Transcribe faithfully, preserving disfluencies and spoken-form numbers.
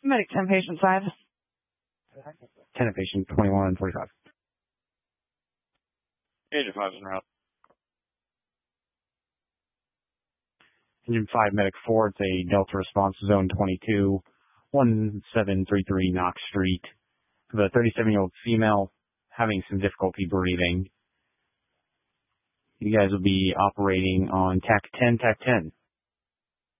Medic ten, patient five. ten, patient twenty-one forty-five. Agent five is en route. Engine five, Medic four, it's a Delta response, zone twenty-two, one seven three three Knox Street. The thirty-seven-year-old female having some difficulty breathing. You guys will be operating on T A C ten, T A C ten.